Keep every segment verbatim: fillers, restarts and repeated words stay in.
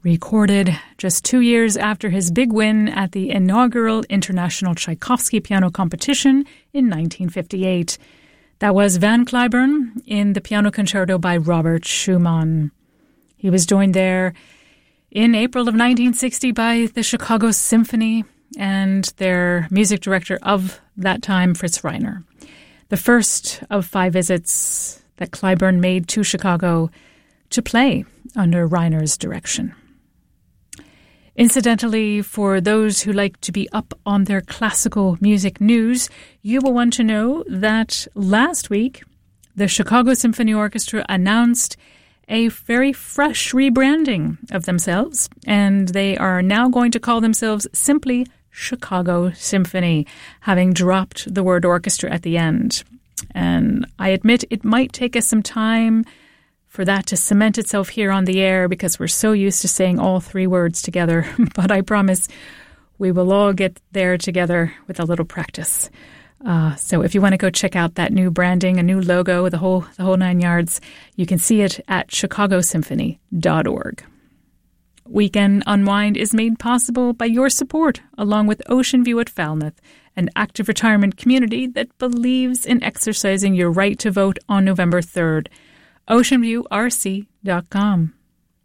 recorded just two years after his big win at the inaugural International Tchaikovsky Piano Competition in nineteen fifty-eight. That was Van Cliburn in the Piano Concerto by Robert Schumann. He was joined there in April of nineteen sixty by the Chicago Symphony and their music director of that time, Fritz Reiner. The first of five visits that Cliburn made to Chicago to play under Reiner's direction. Incidentally, for those who like to be up on their classical music news, you will want to know that last week, the Chicago Symphony Orchestra announced a very fresh rebranding of themselves, and they are now going to call themselves simply Chicago Symphony, having dropped the word orchestra at the end. And I admit it might take us some time for that to cement itself here on the air because we're so used to saying all three words together. But I promise we will all get there together with a little practice. Uh, so if you want to go check out that new branding, a new logo, the whole the whole nine yards, you can see it at chicago symphony dot org. Weekend Unwind is made possible by your support, along with Ocean View at Falmouth, an active retirement community that believes in exercising your right to vote on November third. ocean view r c dot com.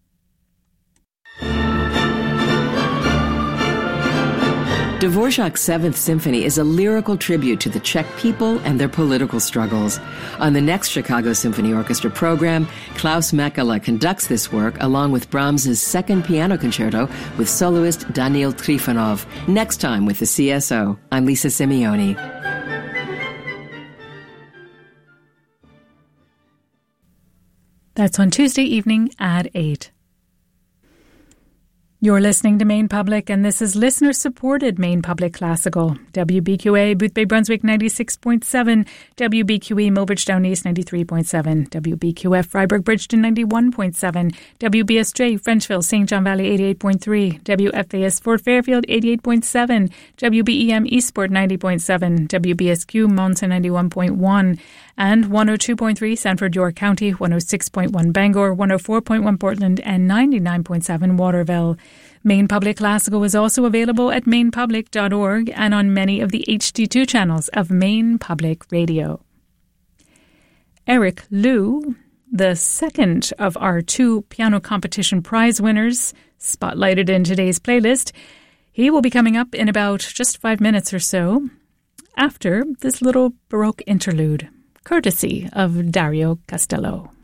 Dvorak's Seventh Symphony is a lyrical tribute to the Czech people and their political struggles. On the next Chicago Symphony Orchestra program, Klaus Mekala conducts this work along with Brahms's Second Piano Concerto with soloist Daniil Trifonov. Next time with the C S O, I'm Lisa Simeoni. That's on Tuesday evening at eight. You're listening to Maine Public, and this is listener-supported Maine Public Classical. W B Q A, Boothbay Brunswick ninety-six point seven, W B Q E, Millbridge Down East ninety-three point seven, W B Q F, Freiburg Bridgeton ninety-one point seven, W B S J, Frenchville, Saint John Valley eighty-eight point three, W F A S, Fort Fairfield eighty-eight point seven, W B E M, Eastport ninety point seven, W B S Q, Monson ninety-one point one, and one oh two point three, Sanford, York County, one oh six point one, Bangor, one oh four point one, Portland, and ninety-nine point seven, Waterville. Maine Public Classical is also available at maine public dot org and on many of the H D two channels of Maine Public Radio. Eric Liu, the second of our two piano competition prize winners, spotlighted in today's playlist, he will be coming up in about just five minutes or so after this little Baroque interlude, courtesy of Dario Castello.